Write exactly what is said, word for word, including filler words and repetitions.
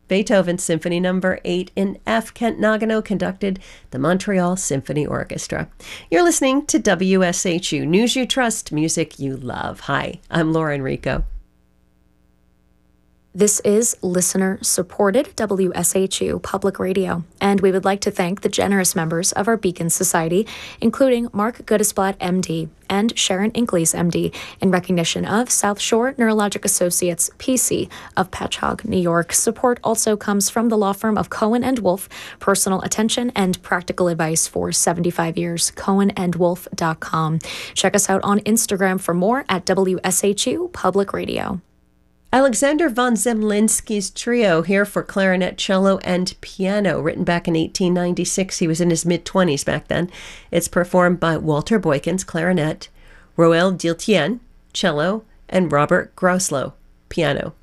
Beethoven Symphony Number eight in F. Kent Nagano conducted the Montreal Symphony Orchestra. You're listening to W S H U, News You Trust, Music You Love. Hi, I'm Laura Enrico. This is listener-supported W S H U Public Radio, and we would like to thank the generous members of our Beacon Society, including Mark Goodesblatt, M D, and Sharon Inkleys, M D, in recognition of South Shore Neurologic Associates, P C, of Patchogue, New York. Support also comes from the law firm of Cohen and Wolf, personal attention and practical advice for seventy-five years, cohen and wolf dot com. Check us out on Instagram for more at W S H U Public Radio. Alexander von Zemlinsky's trio here for clarinet, cello, and piano, written back in eighteen ninety-six. He was in his mid-twenties back then. It's performed by Walter Boykins, clarinet, Roel Diltien, cello, and Robert Grouslow, piano.